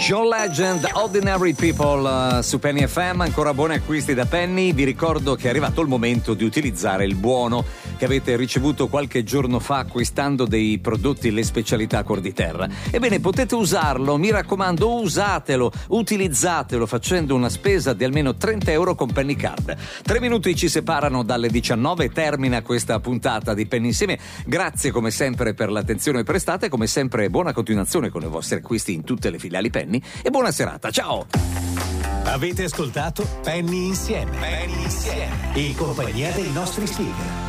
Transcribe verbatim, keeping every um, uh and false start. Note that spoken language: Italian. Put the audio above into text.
John Legend, Ordinary People uh, su Penny F M. Ancora buoni acquisti da Penny. Vi ricordo che è arrivato il momento di utilizzare il buono che avete ricevuto qualche giorno fa acquistando dei prodotti Le Specialità Cuor di Terra. Ebbene, potete usarlo, mi raccomando, usatelo, utilizzatelo facendo una spesa di almeno trenta euro con Penny Card. Tre minuti ci separano dalle diciannove, termina questa puntata di Penny Insieme. Grazie come sempre per l'attenzione prestata e come sempre buona continuazione con i vostri acquisti in tutte le filiali Penny e buona serata, ciao! Avete ascoltato Penny Insieme, Penny Insieme, in compagnia dei nostri speaker